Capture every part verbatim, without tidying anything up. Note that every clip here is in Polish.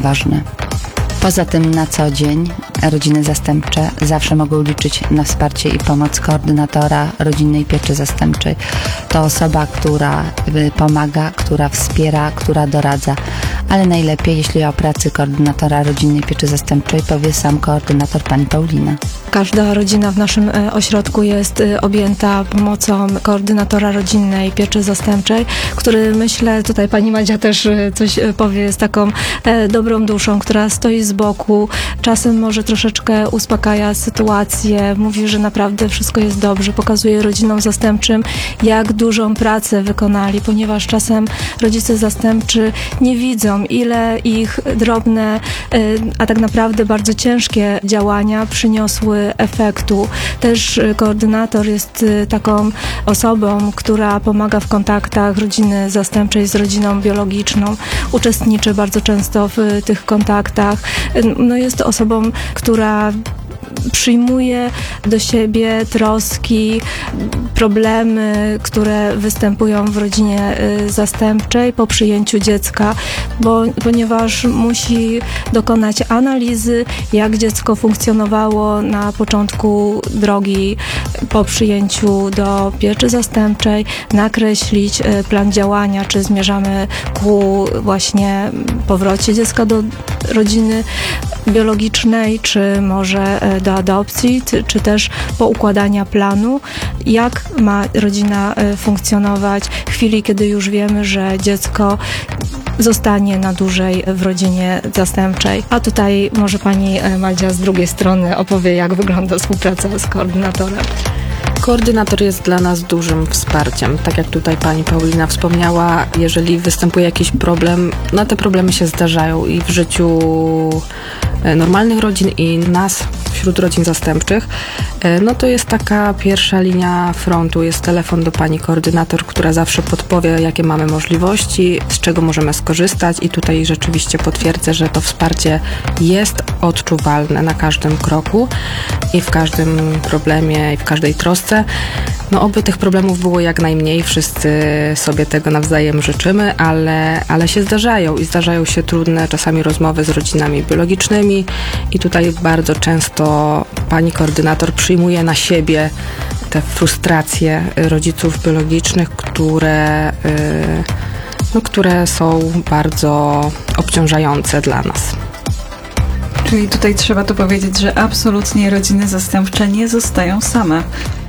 ważne. Poza tym na co dzień rodziny zastępcze zawsze mogą liczyć na wsparcie i pomoc koordynatora rodzinnej pieczy zastępczej. To osoba, która pomaga, która wspiera, która doradza, ale najlepiej, jeśli o pracy koordynatora rodzinnej pieczy zastępczej powie sam koordynator pani Paulina. Każda rodzina w naszym ośrodku jest objęta pomocą koordynatora rodzinnej pieczy zastępczej, który, myślę, tutaj pani Madzia też coś powie, z taką dobrą duszą, która stoi z boku, czasem może troszeczkę uspokaja sytuację, mówi, że naprawdę wszystko jest dobrze, pokazuje rodzinom zastępczym, jak dużą pracę wykonali, ponieważ czasem rodzice zastępczy nie widzą, ile ich drobne, a tak naprawdę bardzo ciężkie działania przyniosły efektu. Też koordynator jest taką osobą, która pomaga w kontaktach rodziny zastępczej z rodziną biologiczną. Uczestniczy bardzo często w tych kontaktach. No jest to osobą, która przyjmuje do siebie troski, problemy, które występują w rodzinie zastępczej po przyjęciu dziecka, bo, ponieważ musi dokonać analizy, jak dziecko funkcjonowało na początku drogi po przyjęciu do pieczy zastępczej, nakreślić plan działania, czy zmierzamy ku właśnie powrocie dziecka do rodziny biologicznej, czy może do adopcji, czy, czy też poukładania planu, jak ma rodzina funkcjonować w chwili, kiedy już wiemy, że dziecko zostanie na dłużej w rodzinie zastępczej. A tutaj może pani Madzia z drugiej strony opowie, jak wygląda współpraca z koordynatorem. Koordynator jest dla nas dużym wsparciem. Tak jak tutaj pani Paulina wspomniała, jeżeli występuje jakiś problem, no te problemy się zdarzają i w życiu normalnych rodzin i nas wśród rodzin zastępczych, no to jest taka pierwsza linia frontu, jest telefon do pani koordynator, która zawsze podpowie, jakie mamy możliwości, z czego możemy skorzystać i tutaj rzeczywiście potwierdzę, że to wsparcie jest odczuwalne na każdym kroku i w każdym problemie i w każdej trosce. No oby tych problemów było jak najmniej, wszyscy sobie tego nawzajem życzymy, ale, ale się zdarzają i zdarzają się trudne czasami rozmowy z rodzinami biologicznymi i tutaj bardzo często pani koordynator przyjmuje na siebie te frustracje rodziców biologicznych, które, no, które są bardzo obciążające dla nas. Czyli tutaj trzeba to powiedzieć, że absolutnie rodziny zastępcze nie zostają same.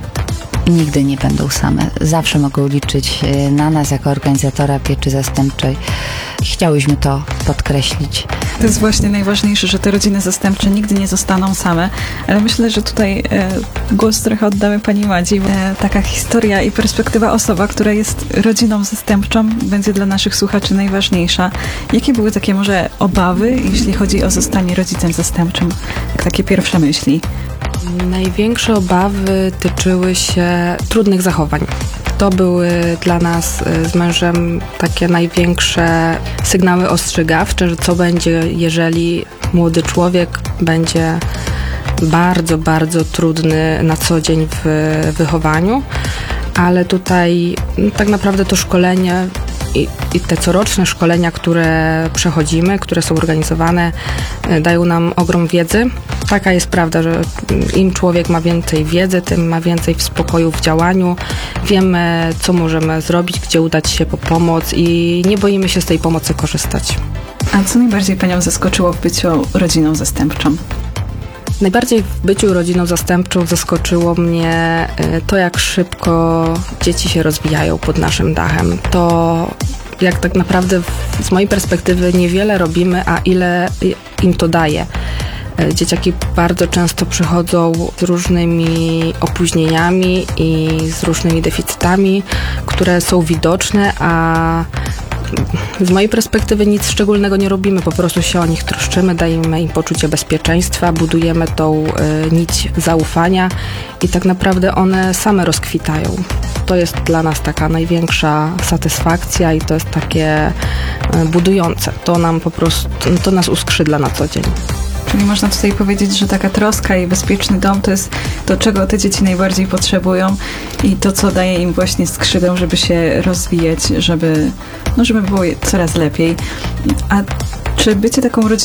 Nigdy nie będą same. Zawsze mogą liczyć na nas jako organizatora pieczy zastępczej. Chciałyśmy to podkreślić. To jest właśnie najważniejsze, że te rodziny zastępcze nigdy nie zostaną same, ale myślę, że tutaj e, głos trochę oddamy pani Madzi. E, taka historia i perspektywa osoba, która jest rodziną zastępczą, będzie dla naszych słuchaczy najważniejsza. Jakie były takie może obawy, jeśli chodzi o zostanie rodzicem zastępczym? Jak takie pierwsze myśli? Największe obawy tyczyły się trudnych zachowań. To były dla nas z mężem takie największe sygnały ostrzegawcze, że co będzie, jeżeli młody człowiek będzie bardzo, bardzo trudny na co dzień w wychowaniu, ale tutaj no, tak naprawdę to szkolenie I, i te coroczne szkolenia, które przechodzimy, które są organizowane, dają nam ogrom wiedzy. Taka jest prawda, że im człowiek ma więcej wiedzy, tym ma więcej spokoju w działaniu. Wiemy, co możemy zrobić, gdzie udać się po pomoc i nie boimy się z tej pomocy korzystać. A co najbardziej panią zaskoczyło w byciu rodziną zastępczą? Najbardziej w byciu rodziną zastępczą zaskoczyło mnie to, jak szybko dzieci się rozwijają pod naszym dachem. To jak tak naprawdę z mojej perspektywy niewiele robimy, a ile im to daje. Dzieciaki bardzo często przychodzą z różnymi opóźnieniami i z różnymi deficytami, które są widoczne, a z mojej perspektywy nic szczególnego nie robimy, po prostu się o nich troszczymy, dajemy im poczucie bezpieczeństwa, budujemy tą y, nić zaufania i tak naprawdę one same rozkwitają. To jest dla nas taka największa satysfakcja i to jest takie y, budujące. To nam po prostu, to nas uskrzydla na co dzień. Czyli można tutaj powiedzieć, że taka troska i bezpieczny dom to jest to, czego te dzieci najbardziej potrzebują i to, co daje im właśnie skrzydeł, żeby się rozwijać, żeby, no, żeby było coraz lepiej. A czy bycie taką rodziną